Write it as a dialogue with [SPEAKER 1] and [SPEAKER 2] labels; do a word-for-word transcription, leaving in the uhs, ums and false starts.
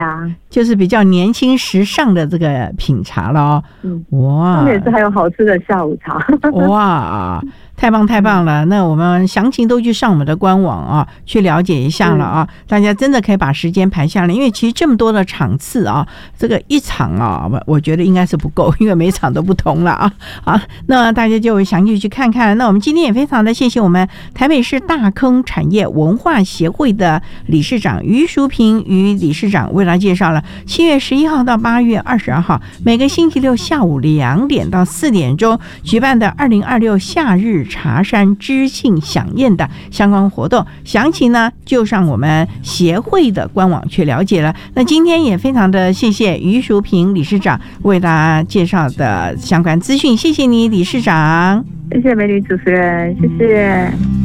[SPEAKER 1] 啊，
[SPEAKER 2] 就是比较年轻时尚的这个品茶了哦。
[SPEAKER 1] 嗯，
[SPEAKER 2] 哇，
[SPEAKER 1] 重点是还有好吃的下午茶。
[SPEAKER 2] 哇，太棒太棒了！那我们详情都去上我们的官网啊，去了解一下了啊。大家真的可以把时间排下来，因为其实这么多的场次啊，这个一场啊，我我觉得应该是不够，因为每场都不同了啊。好，那大家就详细去看看。那我们今天也非常的谢谢我们台北市大坑产业文化协会的理事长于淑萍于理事长为大家介绍了七月十一号到八月二十二号每个星期六下午两点到四点钟举办的二零二六夏日茶山知性飨宴的相关活动，详情呢就上我们协会的官网去了解了。那今天也非常的谢谢于淑萍理事长为大家介绍的相关资讯，谢谢你理事长。
[SPEAKER 1] 谢谢美女主持人，谢谢。